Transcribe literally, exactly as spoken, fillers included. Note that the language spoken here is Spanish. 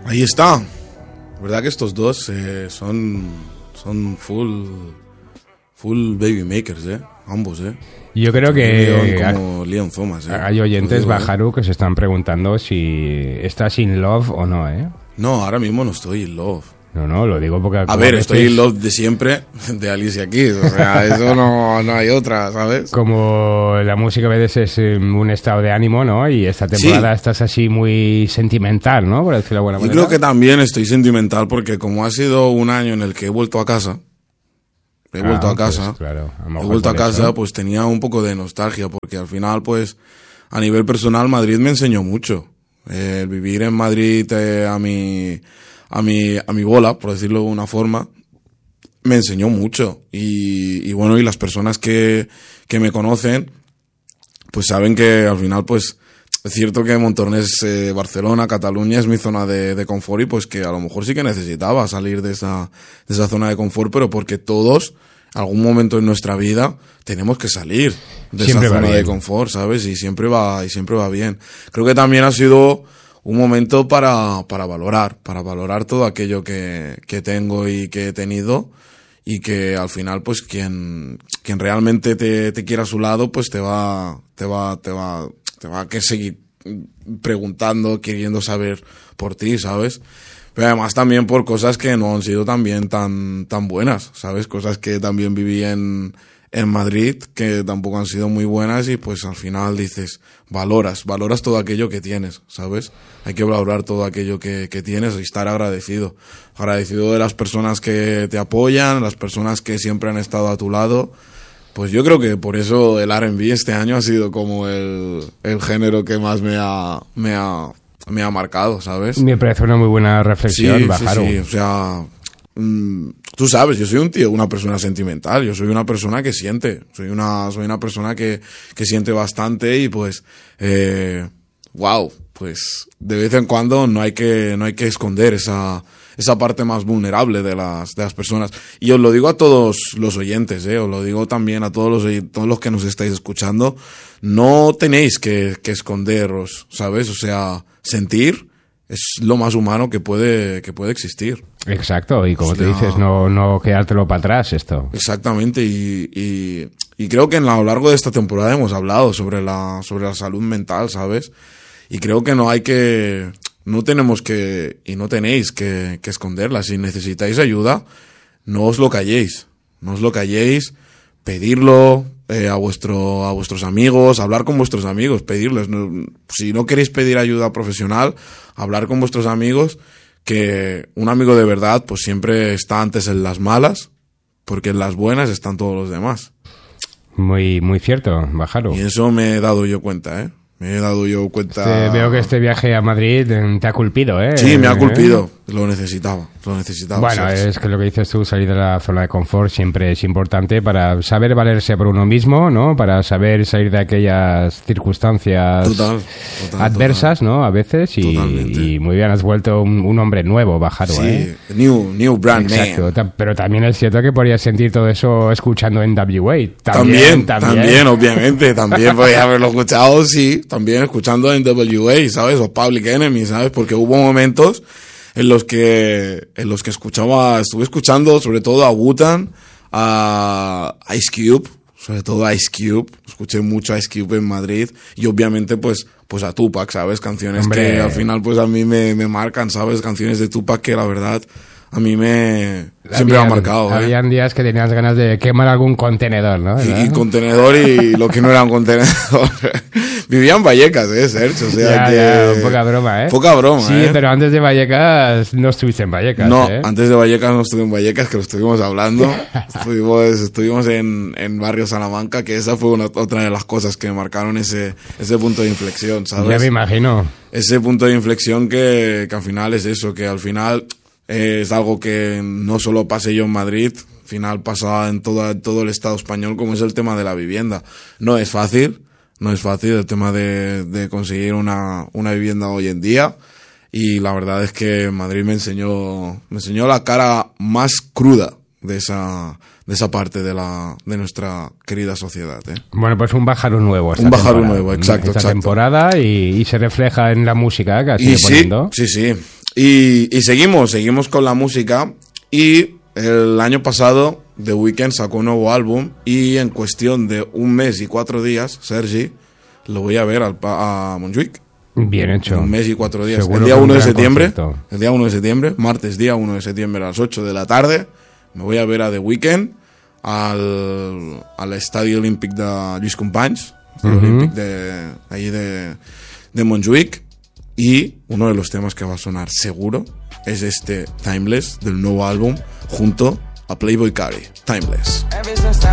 Ahí está. La verdad que estos dos eh, son, son full, full baby makers, ¿eh? Ambos, ¿eh? Yo creo que Leon como Leon Thomas, ¿eh? Hay oyentes, digo, Bajaru, que se están preguntando si estás in love o no, ¿eh? No, ahora mismo no estoy in love. No, no, lo digo porque... A ver, veces, estoy in love de siempre, de Alicia Keys, o sea, eso no, no hay otra, ¿sabes? Como la música a veces es un estado de ánimo, ¿no? Y esta temporada sí. Estás así muy sentimental, ¿no? Por decirlo de alguna manera. Yo creo que también estoy sentimental porque como ha sido un año en el que he vuelto a casa, he ah, vuelto a casa, pues, claro, a he vuelto a casa, eso. Pues tenía un poco de nostalgia porque al final, pues, a nivel personal, Madrid me enseñó mucho. Eh, el vivir en Madrid eh, a mi... a mi, a mi bola, por decirlo de una forma, me enseñó mucho. Y, y bueno, y las personas que, que me conocen, pues saben que al final, pues, es cierto que Montornès, eh, Barcelona, Cataluña es mi zona de, de confort y pues que a lo mejor sí que necesitaba salir de esa, de esa zona de confort, pero porque todos, algún momento en nuestra vida, tenemos que salir de siempre esa zona de confort, ¿sabes? Y siempre va, y siempre va bien. Creo que también ha sido un momento para, para valorar, para valorar todo aquello que, que tengo y que he tenido y que al final, pues, quien, quien realmente te, te quiera a su lado, pues te va, te va, te va, te va a que seguir preguntando, queriendo saber por ti, ¿sabes? Pero además también por cosas que no han sido también tan, tan buenas, ¿sabes? Cosas que también viví en, en Madrid, que tampoco han sido muy buenas y pues al final dices, valoras, valoras todo aquello que tienes, ¿sabes? Hay que valorar todo aquello que, que tienes y estar agradecido. Agradecido de las personas que te apoyan, las personas que siempre han estado a tu lado. Pues yo creo que por eso el R and B este año ha sido como el, el género que más me ha, me ha, me ha marcado, ¿sabes? Me parece una muy buena reflexión, sí, Bajaru. Sí, sí, o sea... Mmm, tú sabes, yo soy un tío, una persona sentimental, yo soy una persona que siente, soy una, soy una persona que, que siente bastante y pues, eh, wow, pues de vez en cuando no hay que, no hay que esconder esa, esa parte más vulnerable de las, de las personas. Y os lo digo a todos los oyentes, eh, os lo digo también a todos los, todos los que nos estáis escuchando, no tenéis que, que esconderos, ¿sabes? O sea, sentir es lo más humano que puede, que puede existir. Exacto, y como o sea, te dices, no, no quedártelo para atrás esto. Exactamente, y, y, y creo que a lo largo de esta temporada hemos hablado sobre la, sobre la salud mental, ¿sabes? Y creo que no hay que, no tenemos que, y no tenéis que, que esconderla. Si necesitáis ayuda, no os lo calléis, no os lo calléis, pedirlo, Eh, a vuestro a vuestros amigos, hablar con vuestros amigos, pedirles. No, si no queréis pedir ayuda profesional, hablar con vuestros amigos, que un amigo de verdad pues siempre está antes en las malas, porque en las buenas están todos los demás. Muy muy cierto, Bajaru. Y eso me he dado yo cuenta, ¿eh? Me he dado yo cuenta... Este, veo que este viaje a Madrid te ha culpido, ¿eh? Sí, me ha culpido. ¿Eh? Lo necesitaba, lo necesitaba. Bueno, ¿sabes? Es que lo que dices tú, salir de la zona de confort siempre es importante para saber valerse por uno mismo, ¿no? Para saber salir de aquellas circunstancias total, total, adversas, total. ¿no? A veces. Y, y muy bien, has vuelto un, un hombre nuevo, Bajaru, sí, ¿eh? New, new brand Exacto. man. Pero también es cierto que podrías sentir todo eso escuchando en W A. También, también, también, también obviamente. También podría haberlo escuchado, sí. También escuchando en W A, ¿sabes? O Public Enemy, ¿sabes? Porque hubo momentos en los que en los que escuchaba, estuve escuchando sobre todo a Wu-Tang, a Ice Cube, sobre todo a Ice Cube, escuché mucho a Ice Cube en Madrid y obviamente pues pues a Tupac, ¿sabes? Canciones Hombre. que al final pues a mí me, me marcan, ¿sabes? Canciones de Tupac que la verdad a mí me siempre habían, me ha marcado. ¿eh? Habían días que tenías ganas de quemar algún contenedor, ¿no? Y, y contenedor y lo que no era un contenedor. Vivía en Vallecas, ¿eh, Sergio? O sea ya, que... ya, poca broma, ¿eh? Poca broma, sí, ¿eh? Sí, pero antes de Vallecas no estuviste en Vallecas, No, ¿eh? antes de Vallecas no estuve en Vallecas, que lo estuvimos hablando. estuvimos estuvimos en, en Barrio Salamanca, que esa fue una, otra de las cosas que me marcaron ese, ese punto de inflexión, ¿sabes? Ya me imagino. Ese punto de inflexión que, que al final es eso, que al final... Eh, es algo que no solo pasé yo en Madrid, al final pasa en todo, todo el Estado español, como es el tema de la vivienda. No es fácil, no es fácil el tema de, de conseguir una, una vivienda hoy en día. Y la verdad es que Madrid me enseñó, me enseñó la cara más cruda de esa, de esa parte de la, de nuestra querida sociedad, ¿eh? Bueno, pues un Bajaru nuevo. Esta un Bajaru nuevo, exacto, esta exacto. temporada y, y se refleja en la música que has ido poniendo. Sí, sí, sí. Y, y seguimos, seguimos con la música. Y el año pasado The Weeknd sacó un nuevo álbum y en cuestión de un mes y cuatro días, Sergi, lo voy a ver al, a Montjuic. Bien hecho. Un mes y cuatro días. Seguro el día que un uno de gran septiembre, concierto. el día uno de septiembre, martes día uno de septiembre a las ocho de la tarde, me voy a ver a The Weeknd al, al Estadio Olímpic de Lluís Companys, el Uh-huh. Olímpic de ahí de, de Montjuic, y uno de los temas que va a sonar seguro es este Timeless del nuevo álbum junto a Playboy Carti, Timeless.